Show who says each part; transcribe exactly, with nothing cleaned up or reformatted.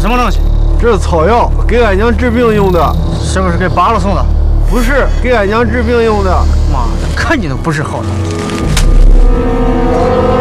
Speaker 1: 么东西？
Speaker 2: 这是草药，给俺娘治病用的。
Speaker 1: 是不是给扒了送的？
Speaker 2: 不是，给俺娘治病用的。
Speaker 1: 妈的，看见都不是好东西。